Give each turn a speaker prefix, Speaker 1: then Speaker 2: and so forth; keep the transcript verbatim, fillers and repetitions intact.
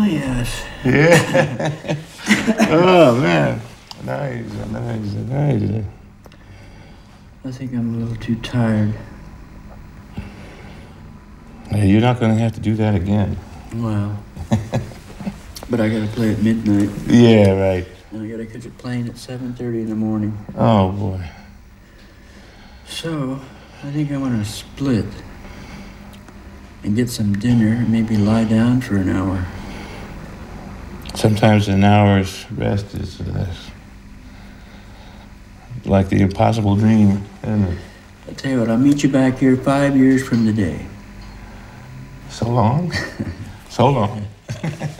Speaker 1: yes.
Speaker 2: Yeah. Oh, man. Nice, nice, nice.
Speaker 1: I think I'm a little too tired.
Speaker 2: Hey, you're not going to have to do that again.
Speaker 1: Well, but I gotta play at midnight.
Speaker 2: Yeah, right.
Speaker 1: And I gotta catch a plane at seven thirty in the morning.
Speaker 2: Oh, boy.
Speaker 1: So, I think I'm gonna split and get some dinner and maybe lie down for an hour.
Speaker 2: Sometimes an hour's rest is uh, like the impossible dream, isn't it?
Speaker 1: I'll tell you what, I'll meet you back here five years from today.
Speaker 2: So long? So long.